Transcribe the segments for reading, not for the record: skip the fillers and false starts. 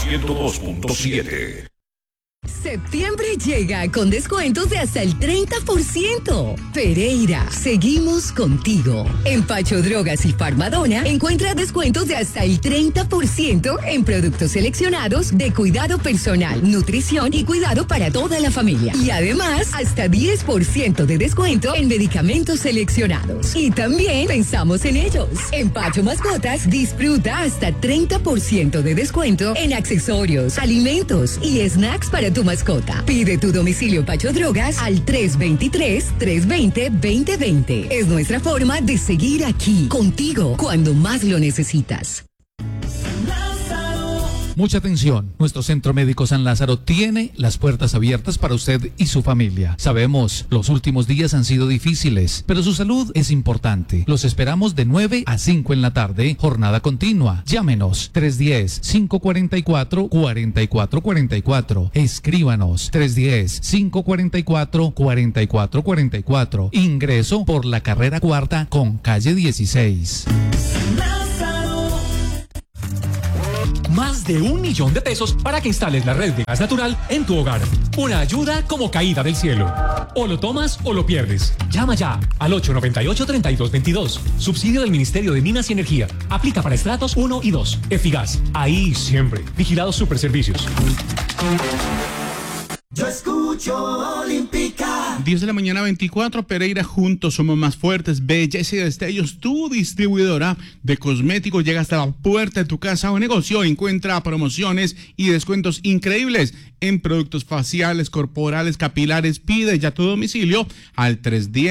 102.7. Septiembre llega con descuentos de hasta el 30%. Pereira, seguimos contigo. En Pacho Drogas y Farmadona encuentra descuentos de hasta el 30% en productos seleccionados de cuidado personal, nutrición y cuidado para toda la familia. Y además, hasta 10% de descuento en medicamentos seleccionados. Y también pensamos en ellos. En Pacho Mascotas, disfruta hasta 30% de descuento en accesorios, alimentos y snacks para tu mascota. Pide tu domicilio Pacho Drogas al 323-320-2020. Es nuestra forma de seguir aquí, contigo, cuando más lo necesitas. Mucha atención, nuestro Centro Médico San Lázaro tiene las puertas abiertas para usted y su familia. Sabemos, los últimos días han sido difíciles, pero su salud es importante. Los esperamos de 9 a 5 en la tarde, jornada continua. Llámenos 310-544-4444. Escríbanos 310-544-4444. Ingreso por la carrera cuarta con calle 16. Más de 1 millón de pesos para que instales la red de gas natural en tu hogar. Una ayuda como caída del cielo. O lo tomas o lo pierdes. Llama ya al 898-3222. Subsidio del Ministerio de Minas y Energía. Aplica para estratos 1 y 2. Efigas. Ahí siempre. Vigilados Superservicios. Yo escucho Olímpica. 10 de la mañana 24, Pereira, juntos somos más fuertes. Belleza y Destellos, tu distribuidora de cosméticos, llega hasta la puerta de tu casa o negocio. Encuentra promociones y descuentos increíbles en productos faciales, corporales, capilares. Pide ya tu domicilio al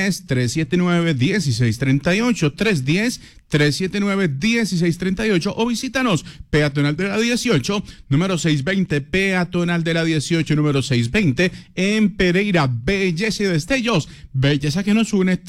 310-379-1638, 310-379-1638 o visítanos Peatonal de la 18, número 620, Peatonal de la 18, número 620, en Pereira. Belleza y Destellos, belleza que nos une,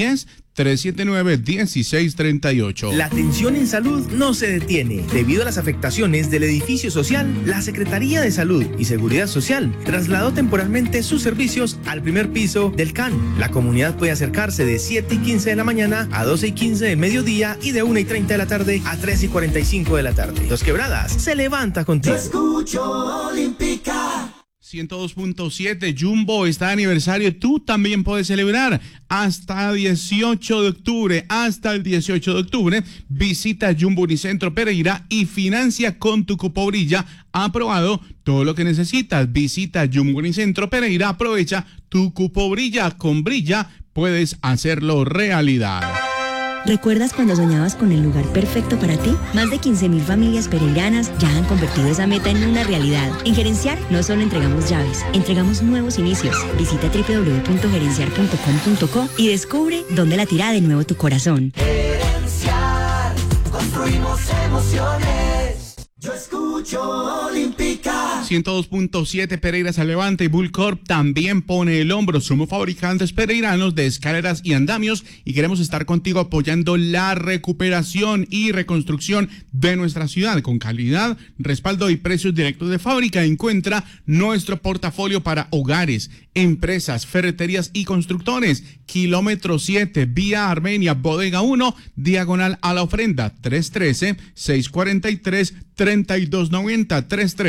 310-379-1638. La atención en salud no se detiene. Debido a las afectaciones del edificio social, la Secretaría de Salud y Seguridad Social trasladó temporalmente sus servicios al primer piso del CAN. La comunidad puede acercarse de 7:15 de la mañana a 12:15 del mediodía y de 1:30 de la tarde a 3:45 de la tarde. Dos Quebradas se levanta contigo. Yo escucho Olímpica. 102.7, Jumbo está de aniversario. Tú también puedes celebrar hasta 18 de octubre. Hasta el 18 de octubre, visita Jumbo Unicentro Pereira y financia con tu cupo Brilla. Aprobado todo lo que necesitas. Visita Jumbo Unicentro Pereira. Aprovecha tu cupo Brilla. Con Brilla puedes hacerlo realidad. ¿Recuerdas cuando soñabas con el lugar perfecto para ti? Más de 15.000 familias pereiranas ya han convertido esa meta en una realidad. En Gerenciar no solo entregamos llaves, entregamos nuevos inicios. Visita www.gerenciar.com.co y descubre dónde latirá de nuevo tu corazón. Gerenciar, construimos emociones. Yo escucho Olímpica. 102.7, Pereira se levanta y Bullcorp también pone el hombro. Somos fabricantes pereiranos de escaleras y andamios y queremos estar contigo apoyando la recuperación y reconstrucción de nuestra ciudad con calidad, respaldo y precios directos de fábrica. Encuentra nuestro portafolio para hogares, empresas, ferreterías y constructores. Kilómetro 7, vía Armenia, bodega 1, diagonal a la ofrenda. 313-643-3290,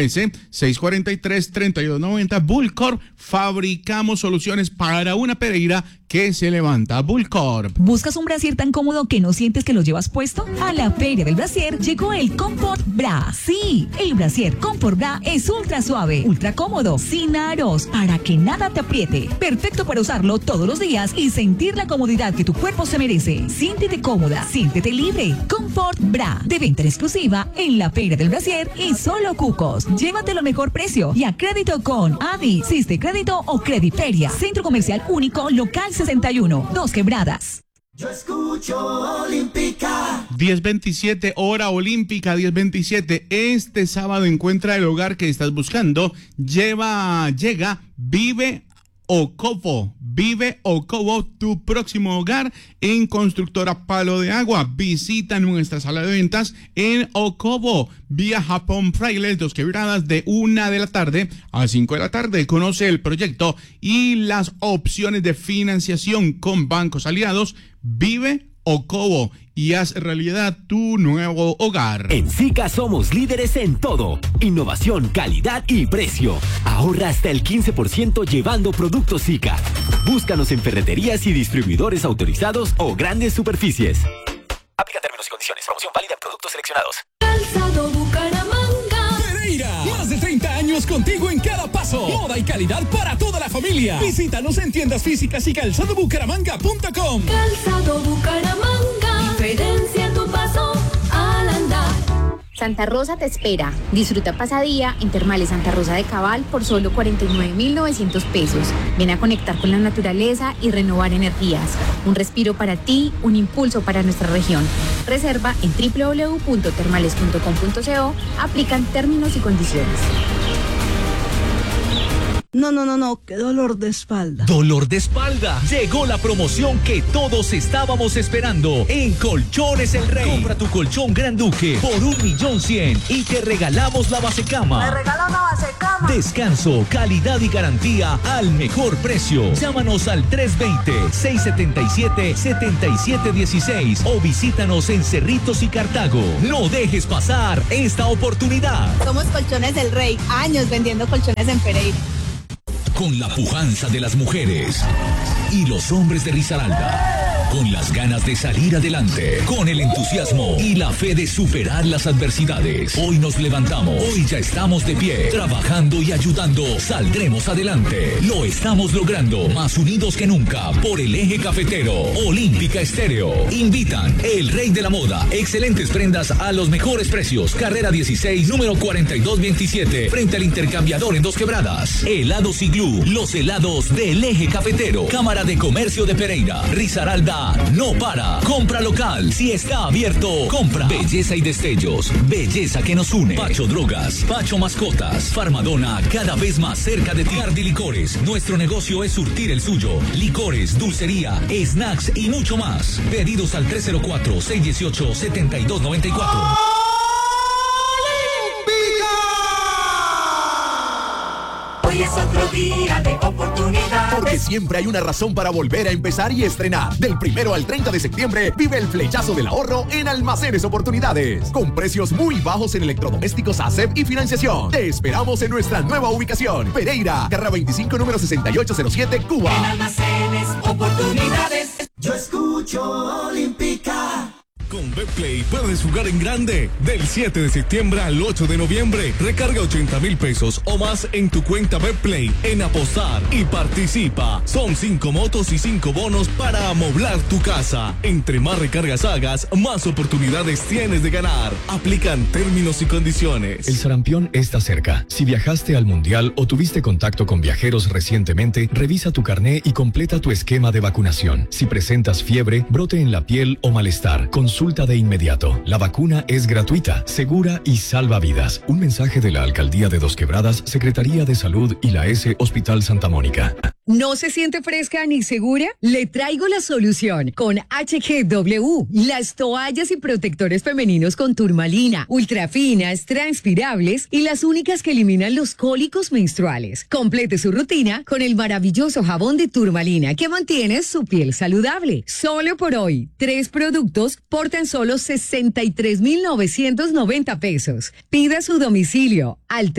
313-643-3290. Bullcorp, fabricamos soluciones para una Pereira que se levanta. Bullcorp. ¿Buscas un brasier tan cómodo que no sientes que lo llevas puesto? A la Feria del Brasier llegó el Comfort Bra. Sí, el brasier Comfort Bra es ultra suave, ultra cómodo, sin aros, para que nada te apriete. Perfecto para usarlo todos los días y sentir la comodidad que tu cuerpo se merece. Siéntete cómoda, siéntete libre. Comfort Bra, de venta exclusiva en la Feria del Brasier y solo Cucos. Llévatelo a mejor precio y a crédito con Adi, Siste Crédito o Crediferia. Centro Comercial Único, Local 61, Dos Quebradas. Yo escucho Olímpica. 10:27, hora olímpica, 10:27. Este sábado encuentra el hogar que estás buscando. Llega Vive Ocovo. Vive Ocovo, tu próximo hogar en Constructora Palo de Agua. Visita nuestra sala de ventas en Ocovo, vía Japón Frailes, Dos Quebradas, de 1 de la tarde a 5 de la tarde. Conoce el proyecto y las opciones de financiación con bancos aliados. Vive Ocovo y haz realidad tu nuevo hogar. En SICA somos líderes en todo. Innovación, calidad y precio. Ahorra hasta el 15% llevando productos SICA. Búscanos en ferreterías y distribuidores autorizados o grandes superficies. Aplica términos y condiciones. Promoción válida en productos seleccionados. Calzado Bucaramanga. Pereira, más de 30 años contigo en cada paso. Moda y calidad para toda la familia. Visítanos en tiendas físicas y calzadobucaramanga.com. Calzado Bucaramanga. Diferencia en tu paso al andar. Santa Rosa te espera. Disfruta pasadía en Termales Santa Rosa de Cabal por solo 49.900 pesos. Ven a conectar con la naturaleza y renovar energías. Un respiro para ti, un impulso para nuestra región. Reserva en www.termales.com.co. Aplican términos y condiciones. No, qué dolor de espalda. ¿Dolor de espalda? Llegó la promoción que todos estábamos esperando en Colchones El Rey. Compra tu colchón Gran Duque por 1.100.000 y te regalamos la basecama. ¿Me regala una basecama? Descanso, calidad y garantía al mejor precio. Llámanos al 320-677-7716 o visítanos en Cerritos y Cartago. No dejes pasar esta oportunidad. Somos Colchones El Rey, años vendiendo colchones en Pereira. Con la pujanza de las mujeres y los hombres de Risaralda, con las ganas de salir adelante, con el entusiasmo y la fe de superar las adversidades. Hoy nos levantamos, hoy ya estamos de pie, trabajando y ayudando, saldremos adelante. Lo estamos logrando, más unidos que nunca, por el eje cafetero. Olímpica Estéreo. Invitan El Rey de la Moda, excelentes prendas a los mejores precios. Carrera 16, número 4227, frente al Intercambiador en Dos Quebradas. Helados Iglú, los helados del eje cafetero. Cámara de Comercio de Pereira. Risaralda no para. Compra local. Si está abierto, compra. Belleza y destellos. Belleza que nos une. Pacho Drogas. Pacho Mascotas. Farmadona cada vez más cerca de ti. Cardi Licores. Nuestro negocio es surtir el suyo. Licores, dulcería, snacks y mucho más. Pedidos al 304-618-7294. Hoy es otro día de oportunidades. Porque siempre hay una razón para volver a empezar y estrenar. Del 1 al 30 de septiembre, vive el flechazo del ahorro en Almacenes Oportunidades. Con precios muy bajos en electrodomésticos ASEP y financiación. Te esperamos en nuestra nueva ubicación. Pereira, Carrera 25, número 6807, Cuba. En Almacenes Oportunidades. Yo escucho Olímpica. Con Betplay puedes jugar en grande. Del 7 de septiembre al 8 de noviembre, recarga 80,000 pesos o más en tu cuenta Betplay en Apostar y participa. Son 5 motos y 5 bonos para amoblar tu casa. Entre más recargas hagas, más oportunidades tienes de ganar. Aplican términos y condiciones. El sarampión está cerca. Si viajaste al Mundial o tuviste contacto con viajeros recientemente, revisa tu carné y completa tu esquema de vacunación. Si presentas fiebre, brote en la piel o malestar, consulta de inmediato. La vacuna es gratuita, segura y salva vidas. Un mensaje de la Alcaldía de Dos Quebradas, Secretaría de Salud y la S Hospital Santa Mónica. ¿No se siente fresca ni segura? Le traigo la solución con HGW, las toallas y protectores femeninos con turmalina, ultrafinas, transpirables y las únicas que eliminan los cólicos menstruales. Complete su rutina con el maravilloso jabón de turmalina que mantiene su piel saludable. Solo por hoy, 3 productos por tan solo 63.990 pesos. Pida su domicilio al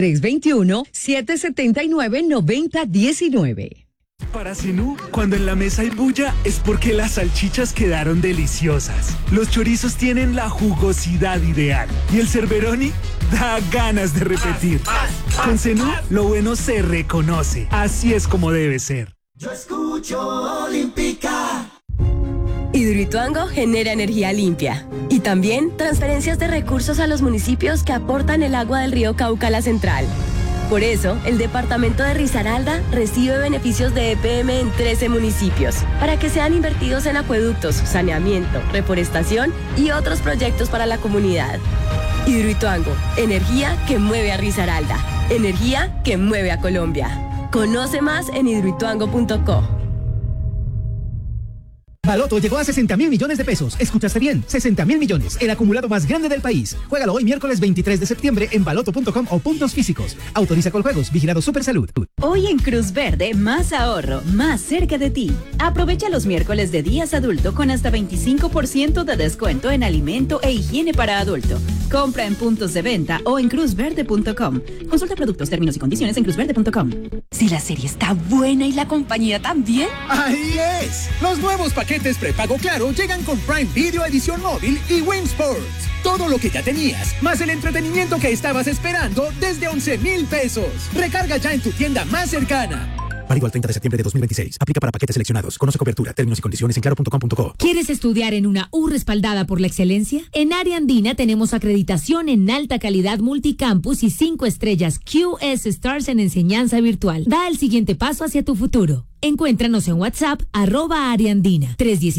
321-779-9019. Para Zenú, cuando en la mesa hay bulla es porque las salchichas quedaron deliciosas. Los chorizos tienen la jugosidad ideal y el Cerberoni da ganas de repetir. Con Zenú, lo bueno se reconoce. Así es como debe ser. Yo escucho Olímpica. Hidroituango genera energía limpia y también transferencias de recursos a los municipios que aportan el agua del río Cauca a la central. Por eso, el departamento de Risaralda recibe beneficios de EPM en 13 municipios, para que sean invertidos en acueductos, saneamiento, reforestación y otros proyectos para la comunidad. Hidroituango, energía que mueve a Risaralda, energía que mueve a Colombia. Conoce más en hidroituango.co. Baloto llegó a 60.000 millones de pesos. Escuchaste bien, 60.000 millones, el acumulado más grande del país. Juégalo hoy miércoles 23 de septiembre en baloto.com o puntos físicos. Autoriza Coljuegos, vigilado Supersalud. Hoy en Cruz Verde, más ahorro, más cerca de ti. Aprovecha los miércoles de días adulto con hasta 25% de descuento en alimento e higiene para adulto. Compra en puntos de venta o en cruzverde.com. Consulta productos, términos y condiciones en cruzverde.com. Si la serie está buena y la compañía también. ¡Ahí es! Los nuevos paquetes prepago Claro llegan con Prime Video Edición Móvil y Win Sports. Todo lo que ya tenías, más el entretenimiento que estabas esperando desde 11,000 pesos. Recarga ya en tu tienda más cercana. Válido al 30 de septiembre de 2026. Aplica para paquetes seleccionados. Conoce cobertura, términos y condiciones en claro.com.co. ¿Quieres estudiar en una U respaldada por la excelencia? En Área Andina tenemos acreditación en alta calidad multicampus y 5 estrellas QS Stars en enseñanza virtual. Da el siguiente paso hacia tu futuro. Encuéntranos en WhatsApp, @Ariandina,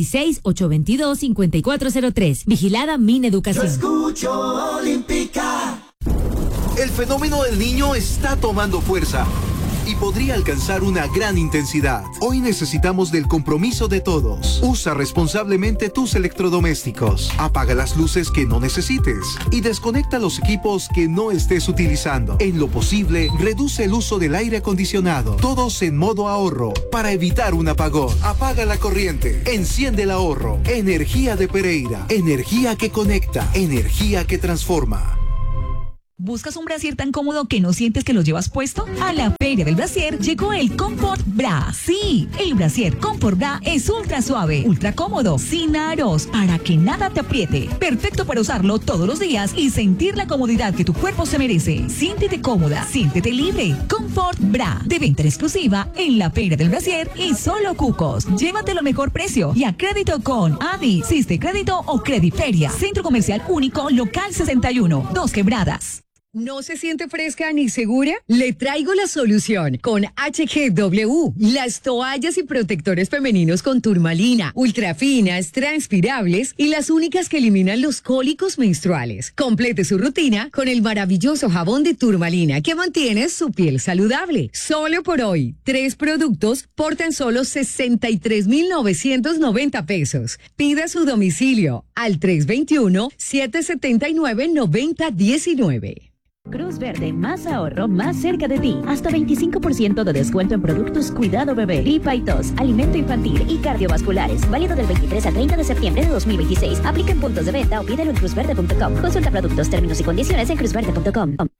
316-822-5403. Vigilada Mineducación. Yo escucho Olímpica. El fenómeno del niño está tomando fuerza y podría alcanzar una gran intensidad. Hoy necesitamos del compromiso de todos. Usa responsablemente tus electrodomésticos. Apaga las luces que no necesites y desconecta los equipos que no estés utilizando. En lo posible, reduce el uso del aire acondicionado. Todos en modo ahorro para evitar un apagón. Apaga la corriente. Enciende el ahorro. Energía de Pereira. Energía que conecta. Energía que transforma. ¿Buscas un brasier tan cómodo que no sientes que lo llevas puesto? A la Feria del Brasier llegó el Comfort Bra. Sí, el brasier Comfort Bra es ultra suave, ultra cómodo, sin aros, para que nada te apriete. Perfecto para usarlo todos los días y sentir la comodidad que tu cuerpo se merece. Siéntete cómoda, siéntete libre. Comfort Bra, de venta exclusiva en la Feria del Brasier y solo Cucos. Llévate lo mejor precio y a crédito con Adi, Siste Crédito o Crediferia. Centro Comercial Único, Local 61, Dos Quebradas. ¿No se siente fresca ni segura? Le traigo la solución con HGW, las toallas y protectores femeninos con turmalina, ultrafinas, transpirables y las únicas que eliminan los cólicos menstruales. Complete su rutina con el maravilloso jabón de turmalina que mantiene su piel saludable. Solo por hoy, 3 productos por tan solo 63,990 pesos. Pida su domicilio al 321-779-9019. Cruz Verde, más ahorro, más cerca de ti. Hasta 25% de descuento en productos cuidado bebé, gripa y tos, alimento infantil y cardiovasculares. Válido del 23 al 30 de septiembre de 2026. Aplica en puntos de venta o pídelo en cruzverde.com. Consulta productos, términos y condiciones en cruzverde.com.